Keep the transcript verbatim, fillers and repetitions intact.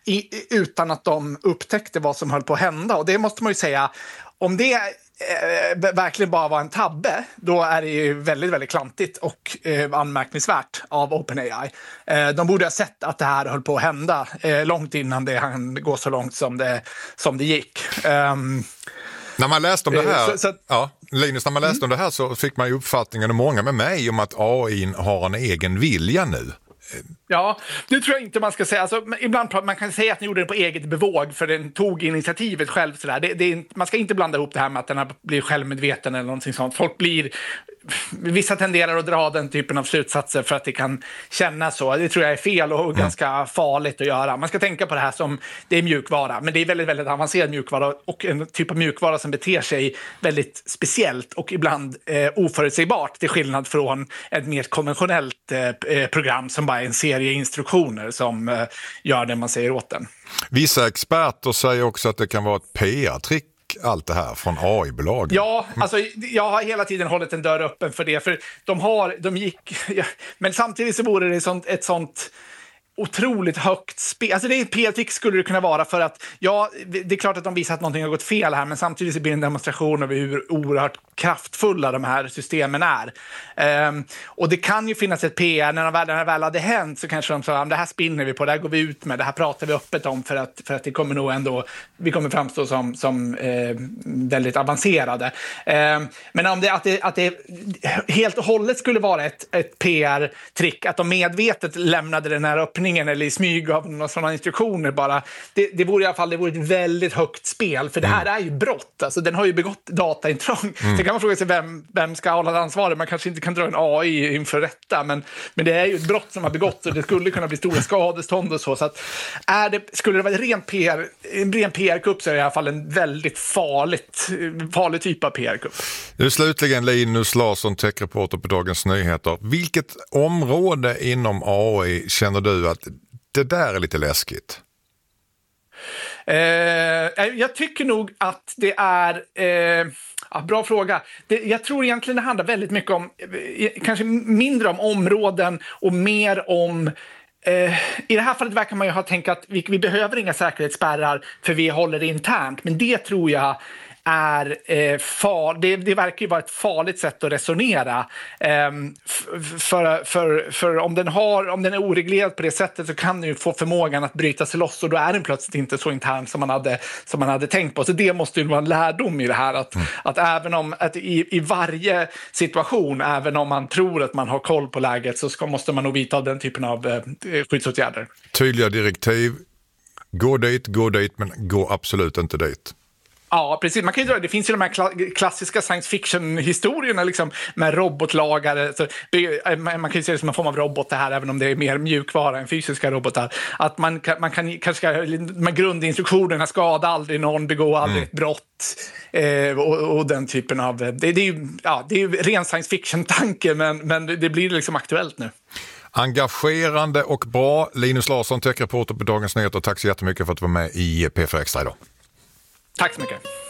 i, utan att de upptäckte vad som höll på att hända. Och det måste man ju säga, om det eh, verkligen bara var en tabbe, då är det ju väldigt, väldigt klantigt och eh, anmärkningsvärt av OpenAI. Eh, de borde ha sett att det här höll på att hända eh, långt innan det hann gå så långt som det, som det gick. Um, När man läste om det här, så, så att, ja, Linus, när man läste mm. om det här så fick man ju uppfattningen, och många med mig, om att A I har en egen vilja nu. Ja, det tror jag inte man ska säga. Alltså, ibland man kan säga att den gjorde det på eget bevåg, för den tog initiativet själv. Sådär. Det, det är, man ska inte blanda ihop det här med att den blir självmedveten eller någonting sånt. Folk blir, vissa tenderar att dra den typen av slutsatser för att det kan kännas så. Det tror jag är fel och mm. ganska farligt att göra. Man ska tänka på det här som det är mjukvara, men det är väldigt, väldigt avancerad mjukvara och en typ av mjukvara som beter sig väldigt speciellt och ibland eh, oförutsägbart, till skillnad från ett mer konventionellt eh, program som bara är en serie instruktioner som eh, gör det man säger åt den. Vissa experter säger också att det kan vara ett P R-trick, allt det här från A I-bolagen. Ja, alltså jag har hela tiden hållit en dörr öppen för det, för de har, de gick, ja, men samtidigt så vore det sånt, ett sånt otroligt högt spel. Alltså det är ett P R-trick skulle det kunna vara, för att ja, det är klart att de visar att någonting har gått fel här, men samtidigt så blir det en demonstration av hur oerhört kraftfulla de här systemen är. Um, och det kan ju finnas ett P R, när de väl, när det väl hade hänt så kanske de sa, det här spinner vi på, det här går vi ut med, det här pratar vi öppet om, för att, för att det kommer nog ändå, vi kommer framstå som, som eh, väldigt avancerade. Um, men om det, att, det, att det helt och hållet skulle vara ett, ett P R-trick, att de medvetet lämnade den här öppningen eller i smyg av några sådana instruktioner bara, det, det vore i alla fall det vore ett väldigt högt spel, för det här är ju brott, alltså den har ju begått dataintrång. Mm. Kan man fråga sig vem, vem ska hålla ansvaret. Man kanske inte kan dra en A I inför rätta, men, men det är ju ett brott som har begått och det skulle kunna bli stora skadestånd och så. Så att är det, skulle det vara en ren P R, en ren P R-kupp, så är det i alla fall en väldigt farligt, farlig typ av P R-kupp. Nu slutligen, Linus Larsson, techreporter på Dagens Nyheter. Vilket område inom A I känner du att det där är lite läskigt? Eh, jag tycker nog att det är... Eh, ja, bra fråga. Det, jag tror egentligen det handlar väldigt mycket om... Eh, kanske mindre om områden och mer om... Eh, I det här fallet verkar man ju ha tänkt att vi, vi behöver inga säkerhetsspärrar för vi håller det internt. Men det tror jag... är eh, far, det, det verkar ju vara ett farligt sätt att resonera. Eh, för, för, för om den har, om den är oreglerad på det sättet så kan den ju få förmågan att bryta sig loss, och då är den plötsligt inte så intern som man hade, som man hade tänkt på. Så det måste ju vara en lärdom i det här, att, mm. att även om att i, i varje situation, även om man tror att man har koll på läget, så ska, måste man nog vidta den typen av eh, skyddsåtgärder. Tydliga direktiv, gå dit, gå dit, men gå absolut inte dit. Ja, precis. Man kan ju, det finns ju de här kla- klassiska science fiction-historierna liksom, med robotlagare. Så, man kan ju se det som en form av robot det här, även om det är mer mjukvara än fysiska robotar. Att man, man kan kanske med grundinstruktionerna skada aldrig någon, begå aldrig mm. ett brott eh, och, och den typen av... Det, det är ju ja, det är ju ren science fiction-tanke, men, men det blir liksom aktuellt nu. Engagerande och bra. Linus Larsson, techreporter på Dagens Nyheter. Tack så jättemycket för att du var med i P fyra Extra idag. Tack så mycket.